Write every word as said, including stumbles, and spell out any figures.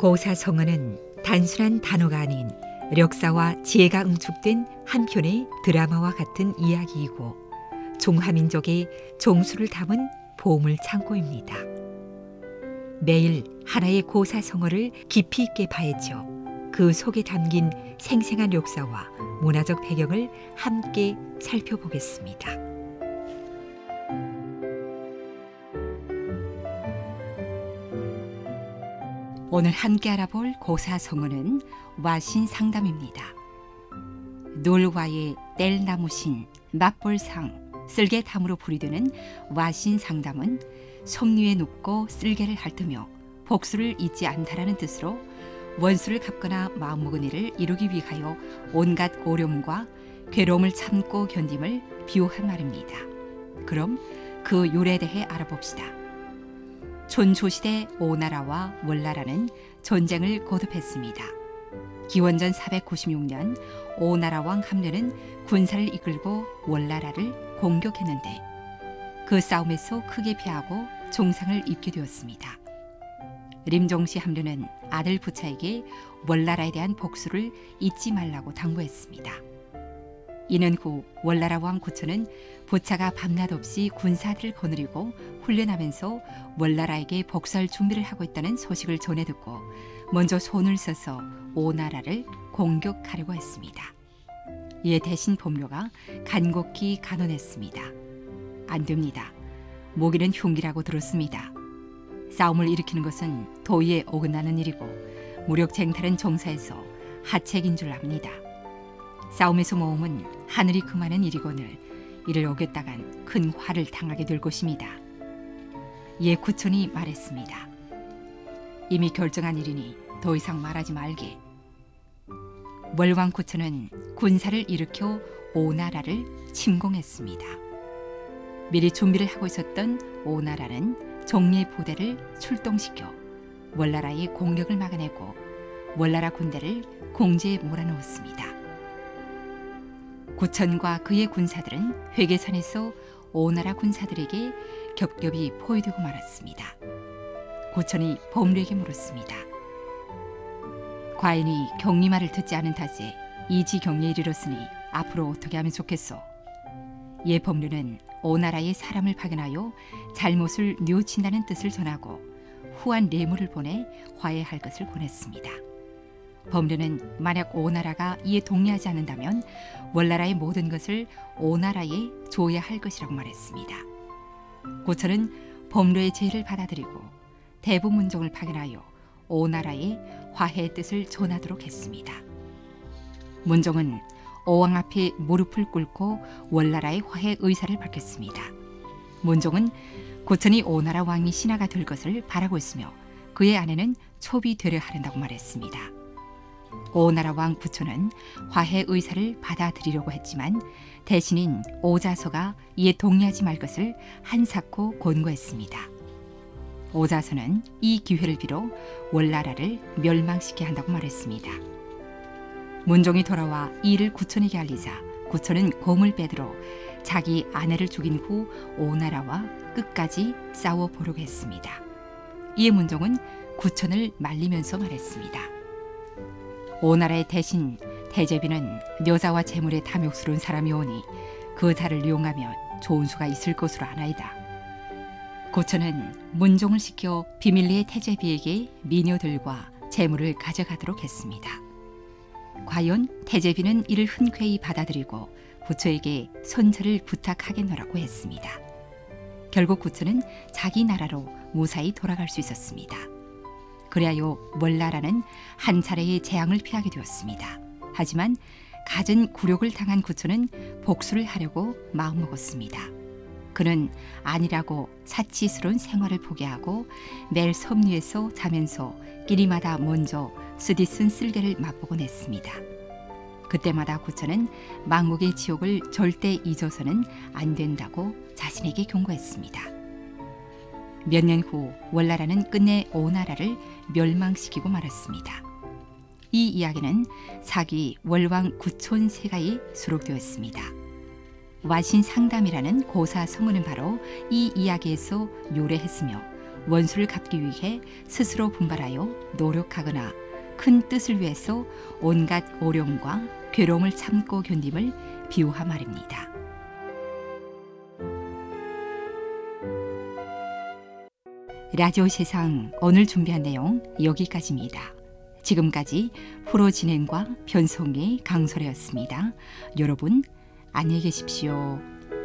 고사성어는 단순한 단어가 아닌 력사와 지혜가 응축된 한편의 드라마와 같은 이야기이고 중화민족의 종수를 담은 보물 창고입니다. 매일 하나의 고사성어를 깊이 있게 봐야죠. 그 속에 담긴 생생한 역사와 문화적 배경을 함께 살펴보겠습니다. 오늘 함께 알아볼 고사성어는 와신상담입니다. 놀와의 뗄나무신, 맞볼상, 쓸개담으로 부르되는 와신상담은 섭리에 눕고 쓸개를 핥으며 복수를 잊지 않다라는 뜻으로 원수를 갚거나 마음먹은 일을 이루기 위하여 온갖 어려움과 괴로움을 참고 견딤을 비유한 말입니다. 그럼 그 요래에 대해 알아봅시다. 촌조시대 오나라와 월나라는 전쟁을 거듭했습니다. 기원전 사백구십육 년 오나라 왕 함련은 군사를 이끌고 월나라를 공격했는데 그 싸움에서 크게 패하고 중상을 입게 되었습니다. 림종시 함련은 아들 부차에게 월나라에 대한 복수를 잊지 말라고 당부했습니다. 이는 후 월나라 왕 구천은 부차가 밤낮 없이 군사들을 거느리고 훈련하면서 월나라에게 복수할 준비를 하고 있다는 소식을 전해 듣고 먼저 손을 써서 오나라를 공격하려고 했습니다. 이에 대신 법료가 간곡히 간언했습니다. 안 됩니다. 모기는 흉기라고 들었습니다. 싸움을 일으키는 것은 도의에 어긋나는 일이고 무력 쟁탈은 정사에서 하책인 줄 압니다. 싸움에서 모험은 하늘이 금하는 일이거늘 이를 어겼다간 큰 화를 당하게 될 것입니다. 이에 구천이 말했습니다. 이미 결정한 일이니 더 이상 말하지 말게. 월왕 구천은 군사를 일으켜 오나라를 침공했습니다. 미리 준비를 하고 있었던 오나라는 종리의 부대를 출동시켜 월나라의 공격을 막아내고 월나라 군대를 공지에 몰아넣었습니다. 구천과 그의 군사들은 회계선에서 오나라 군사들에게 겹겹이 포위되고 말았습니다. 구천이 법료에게 물었습니다. 과인이 경리 말을 듣지 않은 탓에 이지경리에 이르렀으니 앞으로 어떻게 하면 좋겠소? 이에 법료는 오나라의 사람을 파견하여 잘못을 뉘우친다는 뜻을 전하고 후한 뇌물을 보내 화해할 것을 권했습니다. 법료는 만약 오나라가 이에 동의하지 않는다면 월나라의 모든 것을 오나라에 줘야 할 것이라고 말했습니다. 고천은 법료의 제의를 받아들이고 대부 문종을 파견하여 오나라에 화해의 뜻을 전하도록 했습니다. 문종은 오왕 앞에 무릎을 꿇고 월나라의 화해 의사를 밝혔습니다. 문종은 고천이 오나라 왕이 신하가 될 것을 바라고 있으며 그의 아내는 첩이 되려 하른다고 말했습니다. 오나라 왕 부초는 화해 의사를 받아들이려고 했지만 대신인 오자서가 이에 동의하지 말 것을 한사코 권고했습니다. 오자서는 이 기회를 빌어 월나라를 멸망시켜야 한다고 말했습니다. 문종이 돌아와 이 일을 구천에게 알리자 구천은 공을 빼들어 자기 아내를 죽인 후 오나라와 끝까지 싸워보려고 했습니다. 이에 문종은 구천을 말리면서 말했습니다. 오나라의 대신 태제비는 여자와 재물에 탐욕스러운 사람이 오니 그 자를 이용하면 좋은 수가 있을 것으로 아나이다. 고천은 문종을 시켜 비밀리에 태제비에게 미녀들과 재물을 가져가도록 했습니다. 과연 태제비는 이를 흔쾌히 받아들이고 부처에게 선처를 부탁하겠노라고 했습니다. 결국 구천은 자기 나라로 무사히 돌아갈 수 있었습니다. 그리하여 월나라는 한 차례의 재앙을 피하게 되었습니다. 하지만 갖은 굴욕을 당한 구천은 복수를 하려고 마음먹었습니다. 그는 아니라고 사치스러운 생활을 포기하고 매일 섭리에서 자면서 끼리마다 먼저 쓰디쓴 쓸개를 맛보곤 했습니다. 그때마다 구천은 망국의 지옥을 절대 잊어서는 안 된다고 자신에게 경고했습니다. 몇 년 후 월나라는 끝내 오나라를 멸망시키고 말았습니다. 이 이야기는 사기 월왕 구촌세가에 수록되었습니다. 와신상담이라는 고사성어는 바로 이 이야기에서 요래했으며 원수를 갚기 위해 스스로 분발하여 노력하거나 큰 뜻을 위해서 온갖 어려움과 괴로움을 참고 견딤을 비유한 말입니다. 라디오 세상 오늘 준비한 내용 여기까지입니다. 지금까지 프로 진행과 변송의 강소래였습니다. 여러분 안녕히 계십시오.